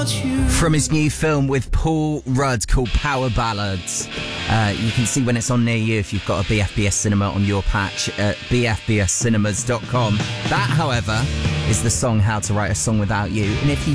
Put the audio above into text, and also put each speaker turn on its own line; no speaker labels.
From his new film with Paul Rudd called Power Ballads. You can see when it's on near you if you've got a BFBS cinema on your patch at bfbscinemas.com. That, however, is the song How to Write a Song Without You. And if you